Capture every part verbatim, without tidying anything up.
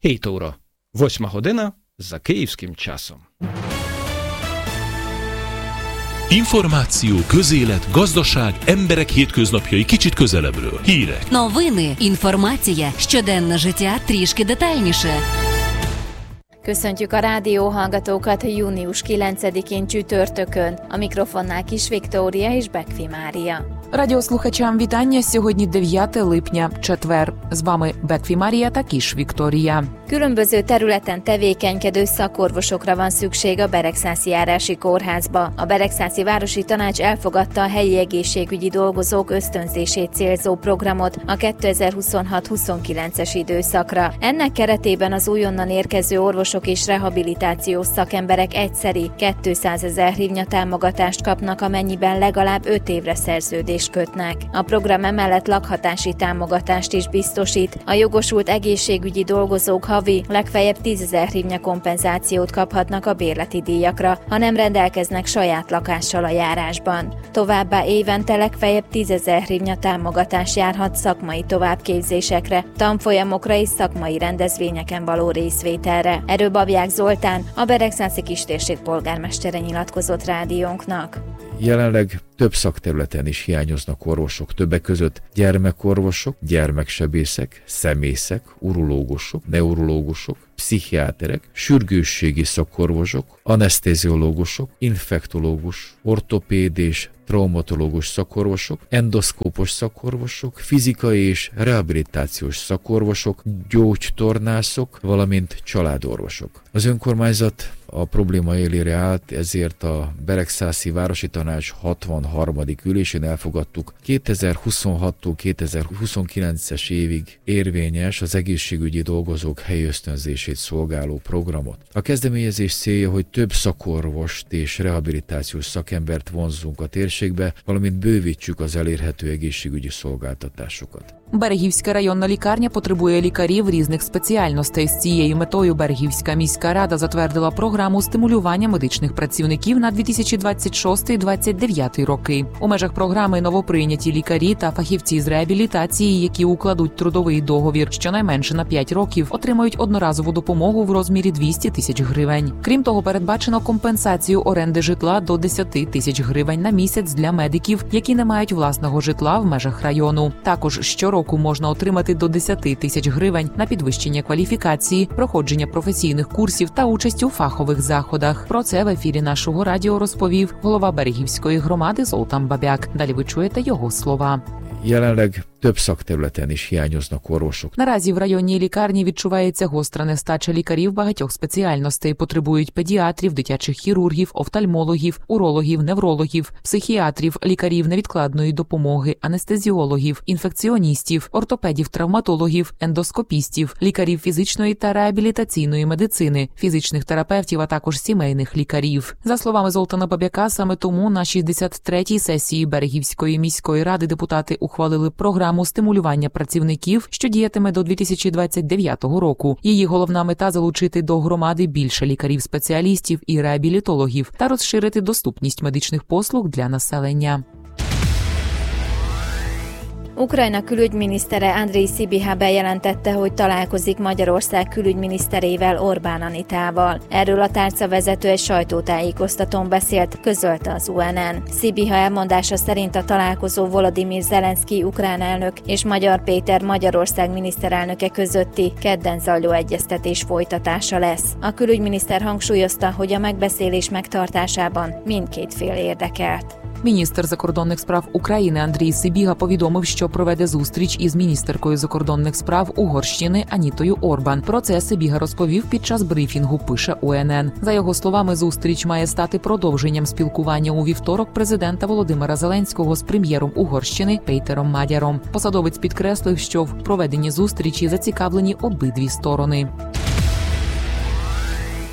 Hét óra, восьма година за київським часом. Információ, közélet, gazdaság, emberek hétköznapjai kicsit közelebbről. Hírek. Новини, інформація, щоденне життя трішки детальніше. Köszöntjük a rádióhallgatókat június kilencedikén csütörtökön. A mikrofonnál Kis Viktória és Bekfi Mária. Радіослухачам вітання. Сьогодні дев'яте липня, четвер. З вами Bekfi Mária та Kis Viktória. Különböző területen tevékenykedő szakorvosokra van szükség a Beregszászi járási kórházba. A Beregszászi Városi Tanács elfogadta a helyi egészségügyi dolgozók ösztönzését célzó programot a kétezer-huszonhat huszonkilences időszakra. Ennek keretében az újonnan érkező orvosok és rehabilitációs szakemberek egyszeri kétszázezer hrivnya támogatást kapnak, amennyiben legalább öt évre szerződést kötnek. A program emellett lakhatási támogatást is biztosít. A jogosult egészségügyi dolgozók havi legfeljebb tízezer hrivnya kompenzációt kaphatnak a bérleti díjakra, ha nem rendelkeznek saját lakással a járásban. Továbbá évente legfeljebb tízezer hrivnya támogatás járhat szakmai továbbképzésekre, tanfolyamokra és szakmai rendezvényeken való részvételre. Erről Babják Zoltán, a Beregszászi kistérség polgármestere nyilatkozott rádiónknak. Jelenleg több szakterületen is hiányoznak orvosok, többek között gyermekorvosok, gyermeksebészek, szemészek, urológusok, neurológusok, pszichiáterek, sürgősségi szakorvosok, anesztéziológusok, infektológus, ortopéd és traumatológus szakorvosok, endoszkópos szakorvosok, fizikai és rehabilitációs szakorvosok, gyógytornászok, valamint családorvosok. Az önkormányzat a probléma élére állt, ezért a Beregszászi Városi Tanács hatvanharmadik ülésén elfogadtuk kétezer-huszonhattól kétezer-huszonkilences évig érvényes az egészségügyi dolgozók helyi ösztönzését szolgáló programot. A kezdeményezés célja, hogy több szakorvost és rehabilitációs szakembert vonzzunk a térségbe, valamint bővítsük az elérhető egészségügyi szolgáltatásokat. Берегівська районна лікарня потребує лікарів різних спеціальностей. З цією метою Берегівська міська рада затвердила програму стимулювання медичних працівників на дві тисячі двадцять шостий - двадцять дев'ятий роки. У межах програми новоприйняті лікарі та фахівці з реабілітації, які укладуть трудовий договір щонайменше на п'ять років, отримають одноразову допомогу в розмірі двісті тисяч гривень. Крім того, передбачено компенсацію оренди житла до десять тисяч гривень на місяць для медиків, які не мають власного житла в межах району. Також щороку року можна отримати до десять тисяч гривень на підвищення кваліфікації, проходження професійних курсів та участь у фахових заходах. Про це в ефірі нашого радіо розповів голова Берегівської громади Золтан Бабяк. Далі ви чуєте його слова. Jelenleg több szakterületen is hiányoznak orvosok. Наразі в районній лікарні відчувається гостра нестача лікарів багатьох спеціальностей. Потребують педіатрів, дитячих хірургів, офтальмологів, урологів, неврологів, психіатрів, лікарів невідкладної допомоги, анестезіологів, інфекціоністів, ортопедів, травматологів, ендоскопістів, лікарів фізичної та реабілітаційної медицини, фізичних терапевтів, а також сімейних лікарів. За словами Золтана Бабяка, саме тому на шістдесят третій сесії Берегівської міської ради депутати ухвалили програму стимулювання працівників, що діятиме до дві тисячі двадцять дев'ятого року. Її головна мета – залучити до громади більше лікарів-спеціалістів і реабілітологів та розширити доступність медичних послуг для населення. Ukrajna külügyminisztere Andrej Sibiha bejelentette, hogy találkozik Magyarország külügyminiszterével, Orbán Anitával. Erről a tárcavezető egy sajtótájékoztatón beszélt, közölte az u en en. Sibiha elmondása szerint a találkozó Volodymyr Zelenszky ukrán elnök és Magyar Péter Magyarország miniszterelnöke közötti kedden zajló egyeztetés folytatása lesz. A külügyminiszter hangsúlyozta, hogy a megbeszélés megtartásában mindkét fél érdekelt. Міністр закордонних справ України Андрій Сибіга повідомив, що проведе зустріч із міністеркою закордонних справ Угорщини Анітою Орбан. Про це Сибіга розповів під час брифінгу, пише у ен ен. За його словами, зустріч має стати продовженням спілкування у вівторок президента Володимира Зеленського з прем'єром Угорщини Пейтером Мадяром. Посадовець підкреслив, що в проведенні зустрічі зацікавлені обидві сторони.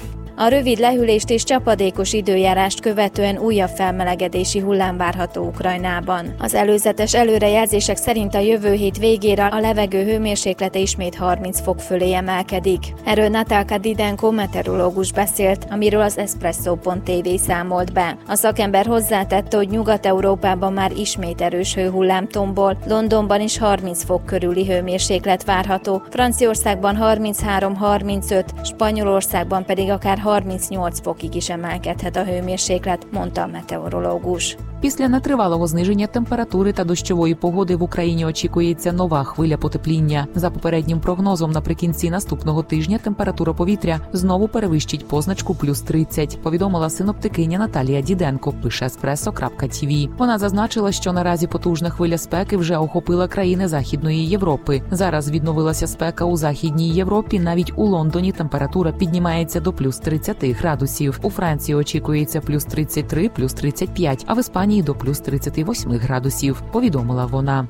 A rövid lehűlést és csapadékos időjárást követően újabb felmelegedési hullám várható Ukrajnában. Az előzetes előrejelzések szerint a jövő hét végére a levegő hőmérséklete ismét harminc fok fölé emelkedik. Erről Natálka Didenko meteorológus beszélt, amiről az Espresso pont té vé számolt be. A szakember hozzátette, hogy Nyugat-Európában már ismét erős hőhullám tombol, Londonban is harminc fok körüli hőmérséklet várható, Franciaországban harminchárom harmincöt, Spanyolországban pedig akár harmincnyolc fokig is emelkedhet a hőmérséklet, mondta a meteorológus. Після нетривалого зниження температури та дощової погоди в Україні очікується нова хвиля потепління. За попереднім прогнозом, наприкінці наступного тижня температура повітря знову перевищить позначку плюс тридцять, повідомила синоптикиня Наталія Діденко, пише еспресо крапка ті ві. Вона зазначила, що наразі потужна хвиля спеки вже охопила країни Західної Європи. Зараз відновилася спека у Західній Європі, навіть у Лондоні температура піднімається до плюс тридцять градусів. У Франції очікується плюс тридцять три, плюс тридцять п'ять, а в Іспанії до плюс тридцять вісім градусів, повідомила вона.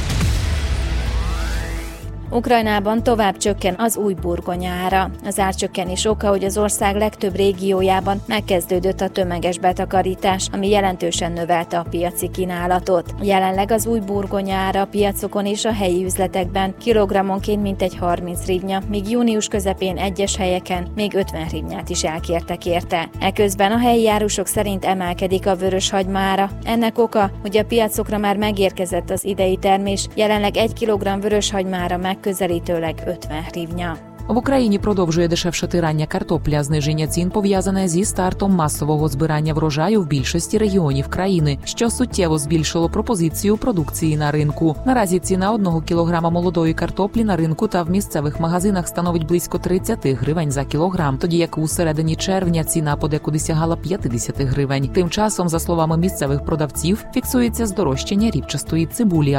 Ukrajnában tovább csökken az új burgonya ára. Az árcsökkenés oka, hogy az ország legtöbb régiójában megkezdődött a tömeges betakarítás, ami jelentősen növelte a piaci kínálatot. Jelenleg az új burgonya ára a piacokon és a helyi üzletekben kilogrammonként mintegy harminc hrivnya, míg június közepén egyes helyeken még ötven hrivnyát is elkértek érte. Eközben a helyi árusok szerint emelkedik a vöröshagyma ára. Ennek oka, hogy a piacokra már megérkezett az idei termés, jelenleg egy kilogramm vöröshagymára meg közelítőleg ötven hrivnya. В Україні продовжує дешевшати рання картопля. Зниження цін пов'язане зі стартом масового збирання врожаю в більшості регіонів країни, що суттєво збільшило пропозицію продукції на ринку. Наразі ціна одного кілограма молодої картоплі на ринку та в місцевих магазинах становить близько тридцять гривень за кілограм, тоді як у середині червня ціна подекуди сягала п'ятдесят гривень. Тим часом, за словами місцевих продавців, фіксується здорожчання ріпчастої цибулі,